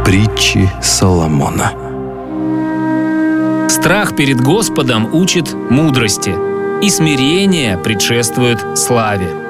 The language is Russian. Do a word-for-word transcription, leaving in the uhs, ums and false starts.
Притчи Соломона. Страх перед Господом учит мудрости, и смирение предшествует славе.